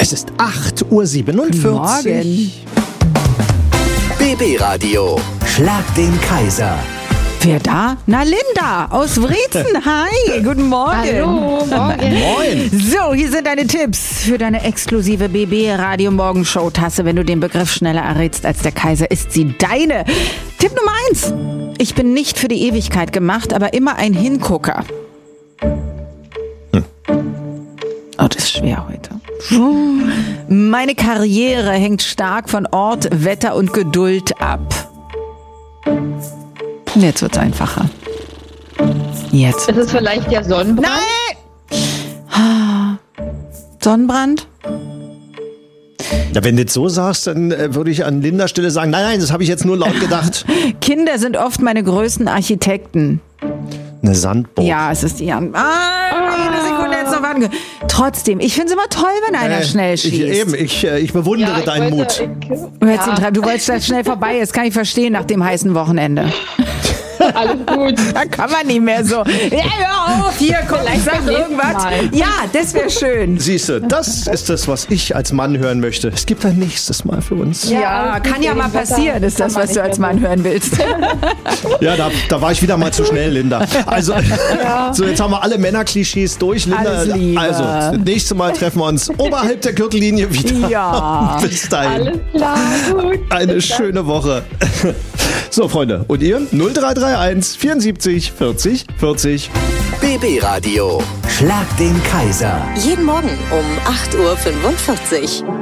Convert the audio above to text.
Es ist 8:47 Uhr. Morgen. BB Radio. Schlag den Kaiser. Wer da? Na, Linda aus Wriezen. Hi, guten Morgen. Hallo, morgen. Moin. So, hier sind deine Tipps für deine exklusive BB Radio Morgenshow Tasse. Wenn du den Begriff schneller errätst als der Kaiser, ist sie deine. Tipp Nummer 1. Ich bin nicht für die Ewigkeit gemacht, aber immer ein Hingucker. Oh, das ist schwer heute. Meine Karriere hängt stark von Ort, Wetter und Geduld ab. Jetzt wird's einfacher. Jetzt. Ist es vielleicht der Sonnenbrand? Nein! Sonnenbrand? Ja, wenn du das so sagst, dann würde ich an Lindas Stelle sagen, nein, das habe ich jetzt nur laut gedacht. Kinder sind oft meine größten Architekten. Eine Sandburg. Ja, es ist die Jene Sekunde jetzt noch warten. Trotzdem, ich finde es immer toll, wenn einer schnell schießt. Ich bewundere deinen Mut. Du wolltest, dass es schnell vorbei ist, kann ich verstehen nach dem heißen Wochenende. Alles gut. Da kann man nicht mehr so. Ja, hör auf, hier, komm, ich sag irgendwas. Ja, das wäre schön. Siehst du, das ist das, was ich als Mann hören möchte. Es gibt ein nächstes Mal für uns. Ja, kann ja mal passieren, ist das, was du als Mann hören willst. Ja, da war ich wieder mal zu schnell, Linda. Also, so jetzt haben wir alle Männerklischees durch, Linda. Alles Liebe. Also, das nächste Mal treffen wir uns oberhalb der Gürtellinie wieder. Ja. Bis dahin. Alles klar, gut. Eine schöne Woche. So, Freunde, und ihr? 0331 74 40 40. BB Radio. Schlag den Kaiser. Jeden Morgen um 8:45 Uhr.